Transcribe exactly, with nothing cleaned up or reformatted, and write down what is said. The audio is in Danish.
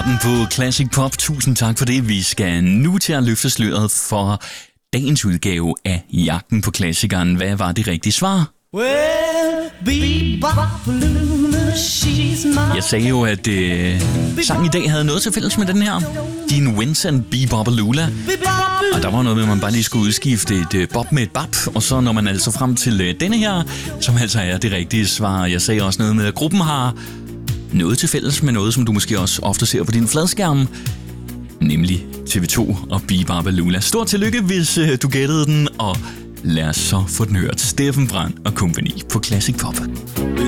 Yachten på Classic Pop. Tusind tak for det. Vi skal nu til at løfte sløret for dagens udgave af Jagten på Klassikeren. Hvad var det rigtige svar? Jeg sagde jo, at øh, sangen i dag havde noget til fælles med den her. Gene Vincent, Be-Bop-A-Lula. Og der var noget med, at man bare lige skulle udskifte et øh, bop med et bap. Og så når man altså frem til øh, denne her, som altså er det rigtige svar. Jeg sagde også noget med, at gruppen har noget til fælles med noget, som du måske også ofte ser på din fladskærm. Nemlig T V to og Be-Bop-A-Lula. Stort tillykke, hvis øh, du gættede den. Og lad os så få den hørt. Steffen Brandt og kompagni på Classic Pop.